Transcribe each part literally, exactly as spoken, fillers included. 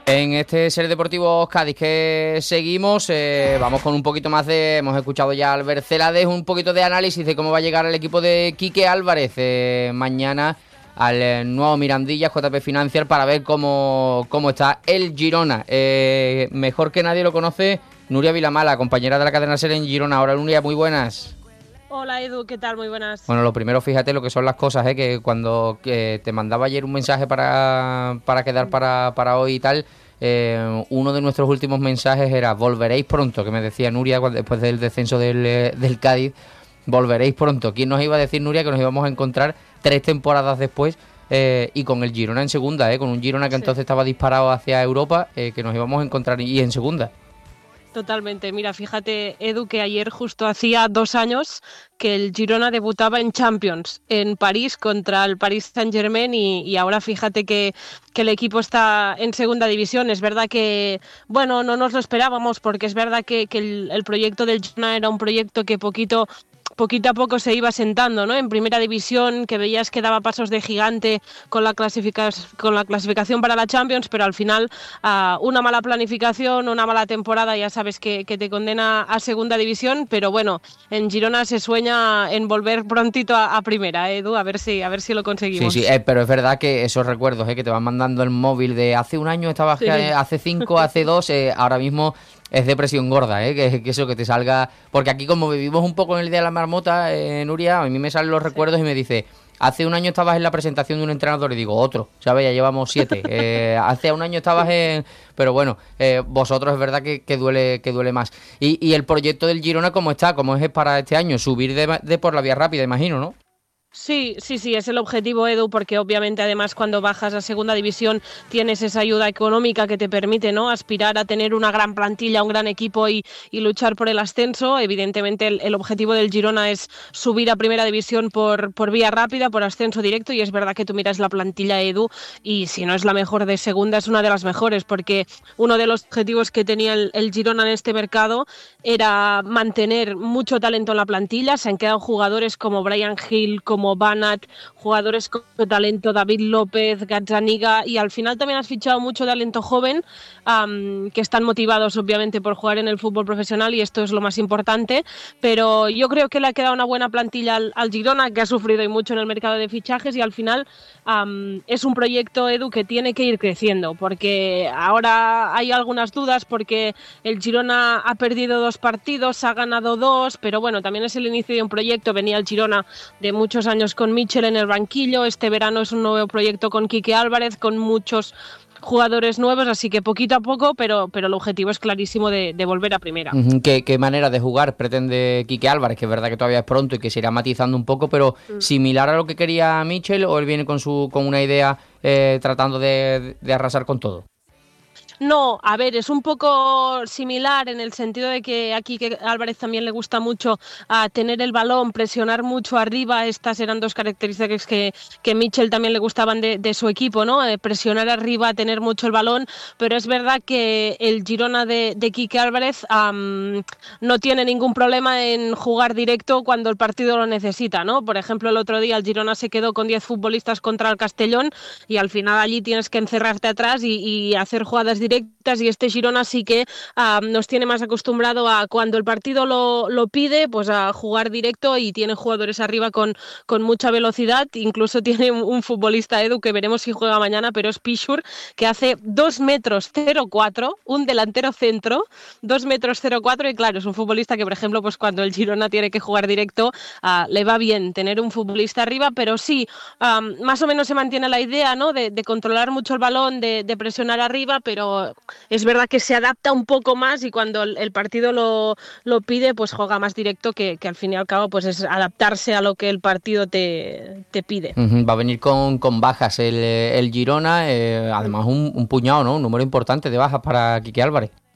En este Ser Deportivo Cádiz que seguimos, eh, vamos con un poquito más de... Hemos escuchado ya a Albert Celades, un poquito de análisis de cómo va a llegar el equipo de Quique Álvarez eh, mañana al eh, nuevo Mirandilla J P Financial para ver cómo, cómo está el Girona. Eh, mejor que nadie lo conoce Nuria Vilamala, compañera de la cadena SER en Girona. Ahora, Nuria, muy buenas. Hola Edu, ¿qué tal? Muy buenas. Bueno, lo primero, fíjate lo que son las cosas, ¿eh? Que cuando que te mandaba ayer un mensaje para, para quedar para, para hoy y tal, eh, uno de nuestros últimos mensajes era volveréis pronto, que me decía Nuria cuando, después del descenso del, del Cádiz, volveréis pronto. ¿Quién nos iba a decir, Nuria, que nos íbamos a encontrar tres temporadas después eh, y con el Girona en segunda, ¿eh? Con un Girona que sí. Entonces estaba disparado hacia Europa, eh, que nos íbamos a encontrar y en segunda? Totalmente. Mira, fíjate, Edu, que ayer justo hacía dos años que el Girona debutaba en Champions, en París, contra el Paris Saint-Germain, y, y ahora fíjate que, que el equipo está en segunda división. Es verdad que, bueno, no nos lo esperábamos, porque es verdad que, que el, el proyecto del Girona era un proyecto que poquito... poquito a poco se iba sentando, ¿no? En primera división, que veías que daba pasos de gigante con la, clasifica- con la clasificación para la Champions, pero al final uh, una mala planificación, una mala temporada, ya sabes que, que te condena a segunda división, pero bueno, en Girona se sueña en volver prontito a, a primera, ¿eh, Edu? A ver si, a ver si lo conseguimos. Sí, sí, eh, pero es verdad que esos recuerdos eh, que te van mandando el móvil de hace un año estabas, sí. eh, hace cinco, hace dos, eh, ahora mismo... Es depresión gorda, ¿eh? Que, que eso, que te salga... Porque aquí como vivimos un poco en el Día de la Marmota, eh, Nuria, a mí me salen los sí. recuerdos y me dice... Hace un año estabas en la presentación de un entrenador y digo, otro, ¿sabes? Ya llevamos siete. Eh, hace un año estabas en... Pero bueno, eh, vosotros es verdad que, que duele que duele más. Y, y el proyecto del Girona, ¿cómo está? ¿Cómo es para este año? Subir de, de por la vía rápida, imagino, ¿no? Sí, sí, sí, es el objetivo, Edu, porque obviamente además cuando bajas a segunda división tienes esa ayuda económica que te permite, ¿no?, aspirar a tener una gran plantilla, un gran equipo y, y luchar por el ascenso. Evidentemente el, el objetivo del Girona es subir a primera división por, por vía rápida, por ascenso directo, y es verdad que tú miras la plantilla, Edu, y si no es la mejor de segunda es una de las mejores, porque uno de los objetivos que tenía el, el Girona en este mercado era mantener mucho talento en la plantilla. Se han quedado jugadores como Brian Hill, como Banat, jugadores con talento, David López, Gazzaniga, y al final también has fichado mucho talento joven, um, que están motivados obviamente por jugar en el fútbol profesional, y esto es lo más importante, pero yo creo que le ha quedado una buena plantilla al, al Girona, que ha sufrido y mucho en el mercado de fichajes, y al final um, es un proyecto, Edu, que tiene que ir creciendo, porque ahora hay algunas dudas, porque el Girona ha perdido dos partidos, ha ganado dos, pero bueno, también es el inicio de un proyecto. Venía el Girona de muchos años con Michel en el banquillo, este verano es un nuevo proyecto con Quique Álvarez, con muchos jugadores nuevos, así que poquito a poco, pero, pero el objetivo es clarísimo de, de volver a primera. ¿Qué, ¿Qué manera de jugar pretende Quique Álvarez? Que es verdad que todavía es pronto y que se irá matizando un poco, pero mm. ¿similar a lo que quería Michel o él viene con su con una idea eh, tratando de, de arrasar con todo? No, a ver, es un poco similar en el sentido de que aquí que Álvarez también le gusta mucho uh, tener el balón, presionar mucho arriba. Estas eran dos características que, que Michel también le gustaban de, de su equipo, ¿no? Eh, presionar arriba, tener mucho el balón, pero es verdad que el Girona de, de Quique Álvarez um, no tiene ningún problema en jugar directo cuando el partido lo necesita, ¿no? Por ejemplo, el otro día el Girona se quedó con diez futbolistas contra el Castellón y al final allí tienes que encerrarte atrás y, y hacer jugadas directas, y este Girona sí que uh, nos tiene más acostumbrado a cuando el partido lo, lo pide, pues a jugar directo, y tiene jugadores arriba con, con mucha velocidad. Incluso tiene un, un futbolista, Edu, que veremos si juega mañana, pero es Pichur, que hace dos metros cero cuatro, un delantero centro, dos metros cero cuatro, y claro, es un futbolista que, por ejemplo, pues cuando el Girona tiene que jugar directo, uh, le va bien tener un futbolista arriba, pero sí, um, más o menos se mantiene la idea, ¿no?, de, de controlar mucho el balón, de, de presionar arriba, pero es verdad que se adapta un poco más, y cuando el partido lo, lo pide, pues juega más directo, que, que al fin y al cabo pues es adaptarse a lo que el partido te, te pide. Uh-huh. Va a venir con, con bajas el, el Girona, eh, además un, un puñado, ¿no? Un número importante de bajas para Quique Álvarez.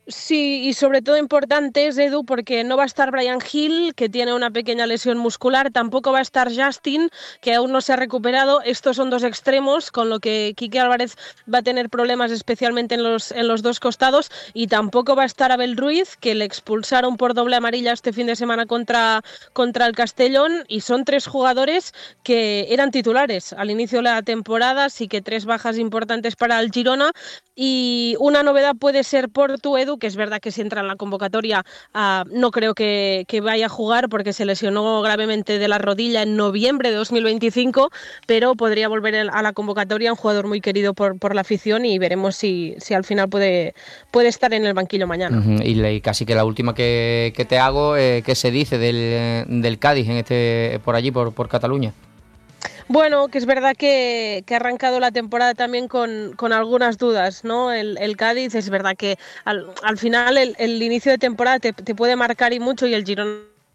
Sí, y sobre todo importante es, Edu, porque no va a estar Brian Hill, que tiene una pequeña lesión muscular, tampoco va a estar Justin, que aún no se ha recuperado. Estos son dos extremos, con lo que Quique Álvarez va a tener problemas especialmente en los, en los dos costados, y tampoco va a estar Abel Ruiz, que le expulsaron por doble amarilla este fin de semana contra, contra el Castellón, y son tres jugadores que eran titulares al inicio de la temporada, así que tres bajas importantes para el Girona, y una novedad puede ser Portu, Edu, que es verdad que si entra en la convocatoria uh, no creo que, que vaya a jugar porque se lesionó gravemente de la rodilla en noviembre de dos mil veinticinco, pero podría volver a la convocatoria, un jugador muy querido por, por la afición, y veremos si, si al final puede, puede estar en el banquillo mañana. Uh-huh. Y, le, y casi que la última que, que te hago, eh, ¿qué se dice del, del Cádiz en este por allí, por, por Cataluña? Bueno, que es verdad que, que ha arrancado la temporada también con, con algunas dudas, ¿no? El, el Cádiz, es verdad que al, al final el, el inicio de temporada te, te puede marcar y mucho, y el Girona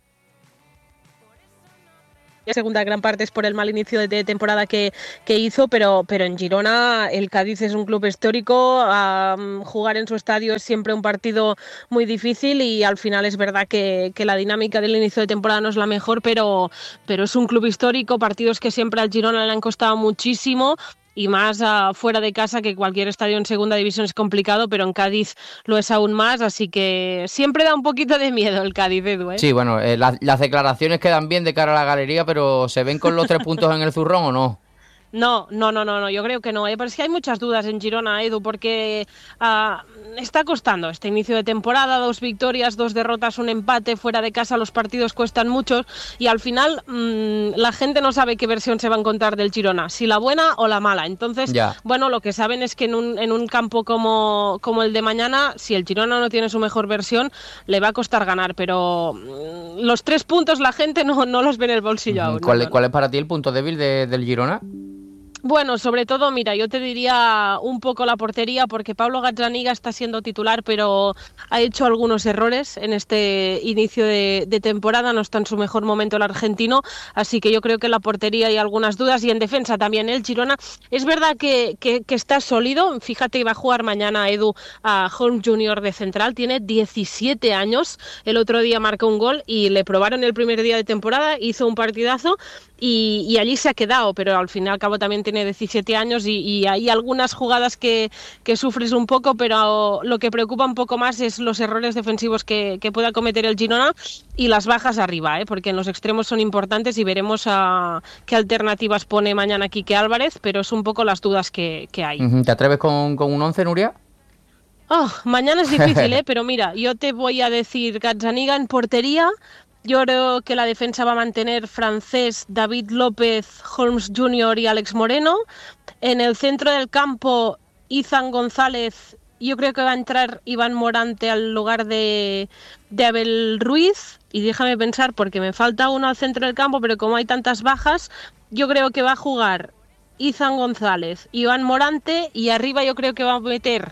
la segunda gran parte es por el mal inicio de temporada que, que hizo, pero, pero en Girona el Cádiz es un club histórico, um, jugar en su estadio es siempre un partido muy difícil, y al final es verdad que, que la dinámica del inicio de temporada no es la mejor, pero, pero es un club histórico, partidos que siempre al Girona le han costado muchísimo, y más uh, fuera de casa, que cualquier estadio en segunda división es complicado, pero en Cádiz lo es aún más, así que siempre da un poquito de miedo el Cádiz, Edu, ¿eh? Sí, bueno, eh, la, las declaraciones quedan bien de cara a la galería, pero ¿se ven con los tres puntos en el zurrón o no? No, no, no, no, no, yo creo que no, ¿eh? Pero es que hay muchas dudas en Girona, Edu, porque uh, está costando este inicio de temporada, dos victorias, dos derrotas, un empate, fuera de casa los partidos cuestan mucho, y al final mmm, la gente no sabe qué versión se va a encontrar del Girona, si la buena o la mala. Entonces, ya. bueno, lo que saben es que en un, en un campo como, como el de mañana, si el Girona no tiene su mejor versión, le va a costar ganar, pero mmm, los tres puntos la gente no, no los ve en el bolsillo uh-huh. aún. ¿Cuál, no, no. ¿Cuál es para ti el punto débil de, del Girona? Bueno, sobre todo, mira, yo te diría un poco la portería, porque Pablo Gazzaniga está siendo titular, pero ha hecho algunos errores en este inicio de, de temporada, no está en su mejor momento el argentino, así que yo creo que en la portería hay algunas dudas, y en defensa también el Girona. Es verdad que, que, que está sólido, fíjate, va a jugar mañana Edu a Holmes junior de central, tiene diecisiete años, el otro día marcó un gol y le probaron el primer día de temporada, hizo un partidazo, Y, y allí se ha quedado, pero al fin y al cabo también tiene diecisiete años, y, y hay algunas jugadas que, que sufres un poco, pero lo que preocupa un poco más es los errores defensivos que, que pueda cometer el Girona y las bajas arriba, ¿eh? Porque en los extremos son importantes, y veremos a qué alternativas pone mañana Quique Álvarez, pero es un poco las dudas que, que hay. ¿Te atreves con, con un once, Nuria? Oh, mañana es difícil, ¿eh? Pero mira, yo te voy a decir Gazzaniga en portería. Yo creo que la defensa va a mantener Francés, David López, Holmes junior y Alex Moreno. En el centro del campo, Izan González. Yo creo que va a entrar Iván Morante al lugar de, de Abel Ruiz. Y déjame pensar, porque me falta uno al centro del campo, pero como hay tantas bajas, yo creo que va a jugar Izan González, Iván Morante, y arriba yo creo que va a meter...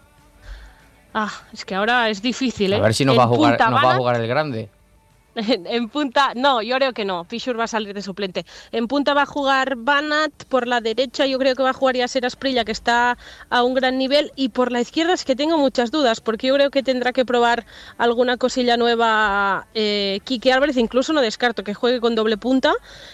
Ah, es que ahora es difícil, ¿eh? A ver si nos, va a, jugar, nos va a jugar el grande. En, en punta, no, yo creo que no, Fischer va a salir de suplente. En punta va a jugar Banat, por la derecha yo creo que va a jugar Yaser Asprilla, que está a un gran nivel, y por la izquierda es que tengo muchas dudas, porque yo creo que tendrá que probar alguna cosilla nueva eh, Quique Álvarez, incluso no descarto que juegue con doble punta.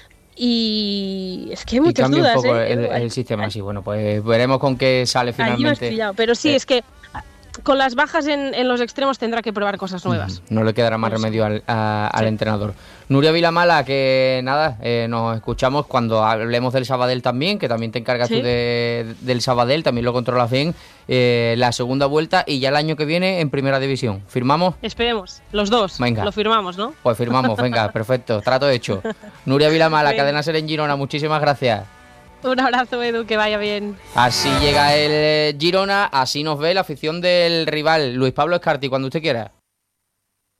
Y es que hay muchas y dudas, un poco ¿eh? el, el sistema, sí, bueno, pues veremos con qué sale finalmente. Pillado, pero sí, eh. es que con las bajas en, en los extremos tendrá que probar cosas nuevas. No le quedará más remedio al, a, al sí. entrenador. Nuria Vilamala, que nada, eh, nos escuchamos cuando hablemos del Sabadell también, que también te encargas ¿Sí? tú de, del Sabadell, también lo controlas bien, eh, la segunda vuelta, y ya el año que viene en Primera División. ¿Firmamos? Esperemos, los dos. Venga. Lo firmamos, ¿no? Pues firmamos, venga, perfecto, trato hecho. Nuria Vilamala, Cadena Ser en Girona, muchísimas gracias. Un abrazo, Edu, que vaya bien. Así llega el Girona, así nos ve la afición del rival. Luis Pablo Escarti, cuando usted quiera.